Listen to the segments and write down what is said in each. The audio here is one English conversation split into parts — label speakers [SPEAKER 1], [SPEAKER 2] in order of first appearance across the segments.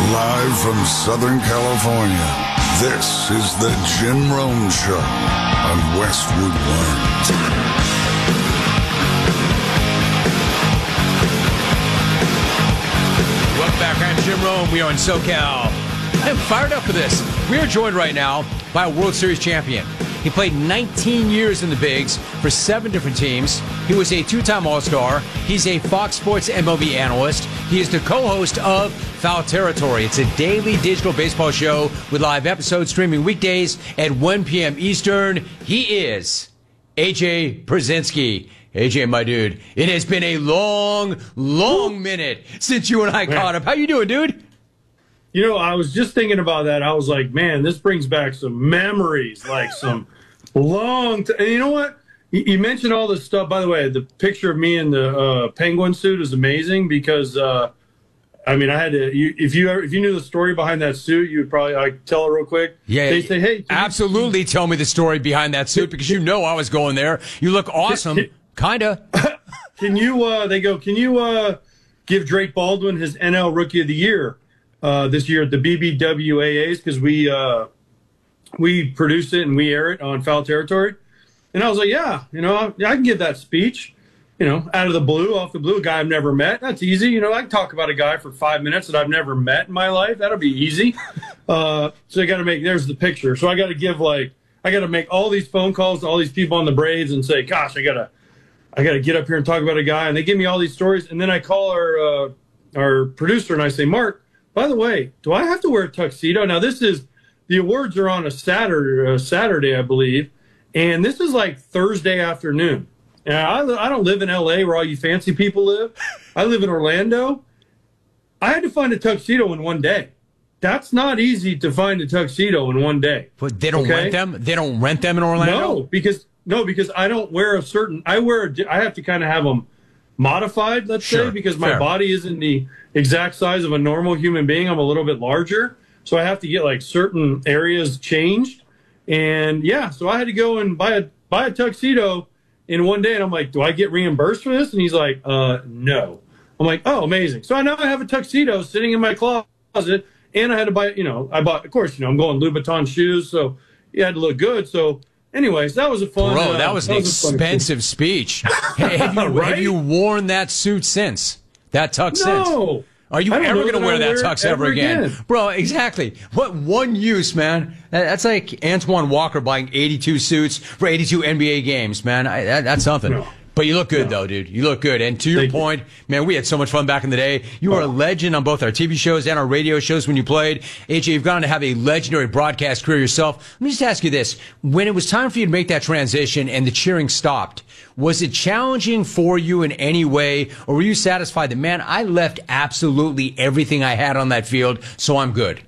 [SPEAKER 1] Live from Southern California, this is the Jim Rome Show on Westwood One.
[SPEAKER 2] Welcome back. I'm Jim Rome. We are in SoCal. I'm fired up for this. We are joined right now by a World Series champion. He played 19 years in the bigs for 7 different teams. He was a 2-time All-Star. He's a Fox Sports MLB analyst. He is the co-host of Foul Territory. It's a daily digital baseball show with live episodes streaming weekdays at 1 p.m. Eastern. He is AJ Pierzynski. AJ, my dude, it has been a long minute since you and I caught up. How you doing, dude?
[SPEAKER 3] You know, I was just thinking about that. I was like, man, this brings back some memories, like some and you know what? You mentioned all this stuff. By the way, the picture of me in the penguin suit is amazing because, I had to. If you knew the story behind that suit, you would probably tell it real quick.
[SPEAKER 2] Yeah,
[SPEAKER 3] they say, hey,
[SPEAKER 2] absolutely, tell me the story behind that suit because you know I was going there. You look awesome, kinda.
[SPEAKER 3] Can you? They go. Can you give Drake Baldwin his NL Rookie of the Year this year at the BBWAAs because we produce it and we air it on Foul Territory. And I was like, yeah, I can give that speech, out of the blue, off the blue, a guy I've never met. That's easy. I can talk about a guy for 5 minutes that I've never met in my life. That'll be easy. So I got to there's the picture. So I got to make all these phone calls to all these people on the Braves and say, gosh, I got to get up here and talk about a guy. And they give me all these stories. And then I call our producer and I say, Mark, by the way, do I have to wear a tuxedo? Now, the awards are on a Saturday, I believe. And this is like Thursday afternoon. And I don't live in L.A. where all you fancy people live. I live in Orlando. I had to find a tuxedo in one day. That's not easy to find a tuxedo in one day.
[SPEAKER 2] But they don't rent them? They don't rent them in Orlando?
[SPEAKER 3] No, because I don't wear I have to kind of have them modified, let's say, because my body isn't the exact size of a normal human being. I'm a little bit larger. So I have to get like certain areas changed. And so I had to go and buy a tuxedo in one day. And I'm like, do I get reimbursed for this? And he's like, no. I'm like, oh, amazing. So now I have a tuxedo sitting in my closet and I had to buy, I bought, of course, I'm going Louboutin shoes. So you had to look good. So anyways, that was a fun.
[SPEAKER 2] Bro, that was an expensive speech. Have you worn that suit since? That tux since?
[SPEAKER 3] No.
[SPEAKER 2] Are you ever going to wear that tux ever again? Bro, exactly. What one use, man? That's like Antoine Walker buying 82 suits for 82 NBA games, man. That's something. No. But you look good, though, dude. You look good. And to your point, man, we had so much fun back in the day. You were a legend on both our TV shows and our radio shows when you played. AJ, you've gone on to have a legendary broadcast career yourself. Let me just ask you this. When it was time for you to make that transition and the cheering stopped, was it challenging for you in any way, or were you satisfied that, man, I left absolutely everything I had on that field, so I'm good?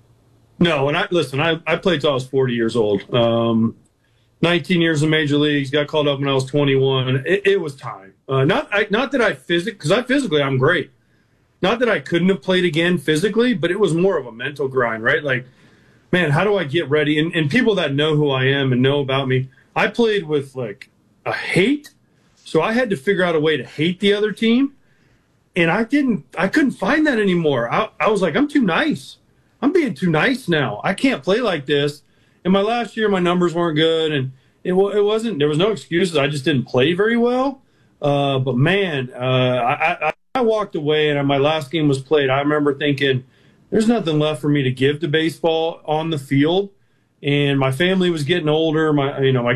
[SPEAKER 3] No, and I played till I was 40 years old. 19 years in major leagues, got called up when I was 21. It was time. Not that I physically, I'm great. Not that I couldn't have played again physically, but it was more of a mental grind, right? Like, man, how do I get ready? And people that know who I am and know about me, I played with like a hate. So I had to figure out a way to hate the other team. And I couldn't find that anymore. I was like, I'm too nice. I'm being too nice now. I can't play like this. In my last year, my numbers weren't good, and it wasn't. There was no excuses. I just didn't play very well. But man, I walked away, and my last game was played. I remember thinking, "There's nothing left for me to give to baseball on the field." And my family was getting older. My